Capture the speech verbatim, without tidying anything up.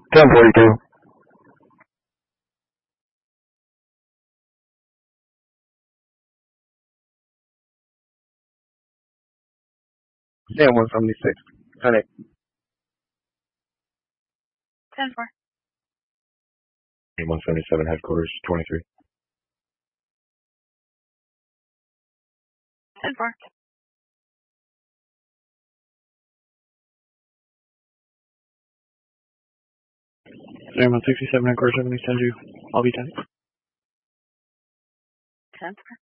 ten forty-two. ten one seventy-six. Honey. ten four. one seventy-seven headquarters, twenty-three. ten four. one sixty-seven headquarters, seventy, send you. I'll be ten. ten four.